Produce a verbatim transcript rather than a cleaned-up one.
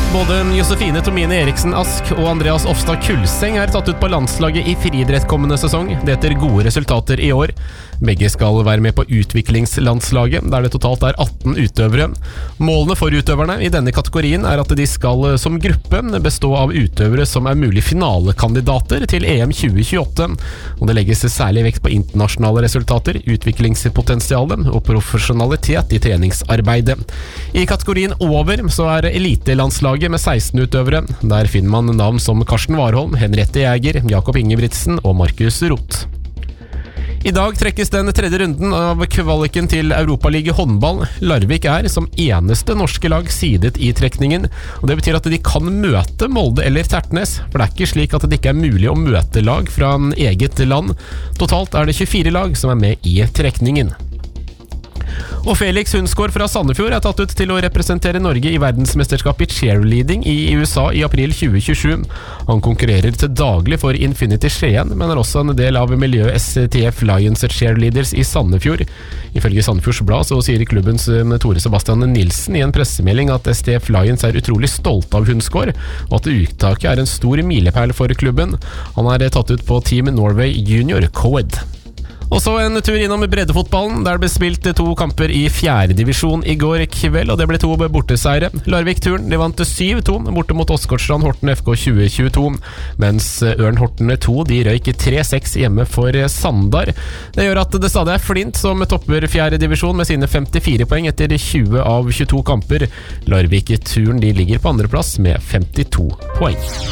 Både Josefine Tomine Eriksen Ask og Andreas Ofstad Kulseng er tatt ut på landslaget i friidrett kommende sesong. Det etter gode resultater i år. Begge skal være med på utviklingslandslaget, der det totalt er atten utøvere. Målene for utøverne i denne kategorien er at de skal som gruppe bestå av utøvere som er mulig finalekandidater til E M tjue tjueåtte. Og det legges særlig vekt på internasjonale resultater, utviklingspotensialet og profesjonalitet i treningsarbeidet. I kategorien over så er elitelandslaget med seksten utøvere. Der finner man navn som Karsten Warholm, Henriette Jæger, Jakob Ingebrigtsen og Markus Roth. I dag trekkes den tredje runden av kvaliken til Europaliga håndball. Larvik er som eneste norske lag sidet i trekningen, og det betyr at de kan møte Molde eller Tertnes, for det er ikke slik at det ikke er mulig å møte lag fra eget land. Totalt er det tjuefire lag som er med i trekningen. Og Felix Hundsgaard fra Sandefjord er tatt ut til å representere Norge i verdensmesterskapet i cheerleading i U S A i april tjue tjuesju. Han konkurrerer til daglig for Infinity Skien, men er også en del av miljøet S T F Lions Cheerleaders i Sandefjord. Ifølge Sandefjords Blad så sier klubbens Tore Sebastian Nilsen i en pressemelding at S T F Lions er utrolig stolt av Hundsgaard, og at uttaket er en stor milepæl for klubben. Han er tatt ut på Team Norway Junior Co-ed. Og så en tur innom breddefotballen, der det ble spilt to kamper i fjerde divisjon i går kveld, og det ble to borteseiere. Larvik-turen, de vant syv to borte mot Åsgårdstrand Horten F K tjue tjueto, mens Ørn Horten to, de røyk tre seks hjemme for Sandar. Det gjør at det stadig er Flint som topper fjerde divisjon med sine femtifire poeng etter tjue av tjueto kamper. Larvik-turen, de ligger på andreplass med femtito poeng.